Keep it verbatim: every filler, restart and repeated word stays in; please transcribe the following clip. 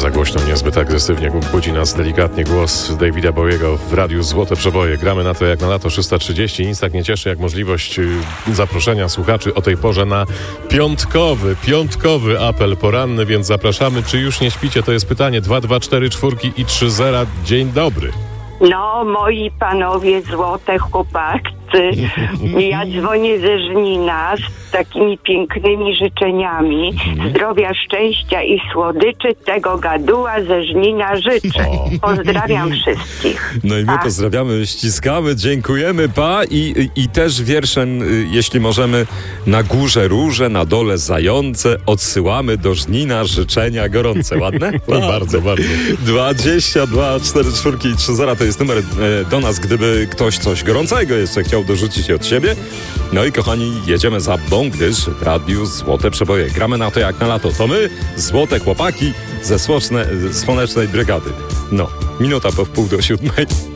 za głośno, niezbyt agresywnie. Budzi nas delikatnie głos Davida Bowiego w radiu Złote Przeboje. Gramy na to jak na lato trzysta trzydzieści. Nic tak nie cieszy jak możliwość zaproszenia słuchaczy o tej porze na piątkowy, piątkowy apel poranny, więc zapraszamy. Czy już nie śpicie? To jest pytanie. dwa dwa cztery czwórki i trzy zera. Dzień dobry. No, moi panowie złote chłopacy, ja dzwonię ze Żnina z takimi pięknymi życzeniami. Zdrowia, szczęścia i słodyczy, tego gaduła ze Żnina życzę. Pozdrawiam wszystkich. No i my Pa. pozdrawiamy, ściskamy, dziękujemy, pa. I, i też wierszem, jeśli możemy, na górze róże, na dole zające, odsyłamy do Żnina życzenia gorące. Ładne? Bardzo, bardzo. dwadzieścia dwa cztery czwórki i trzy zera to jest numer e, do nas, gdyby ktoś coś gorącego jeszcze chciał dorzucić od siebie. No i kochani, jedziemy za mną, gdyż w radiu Złote Przeboje. Gramy na to jak na lato. To my, złote chłopaki ze słonecznej, słonecznej brygady. No, minuta po wpół do siódmej.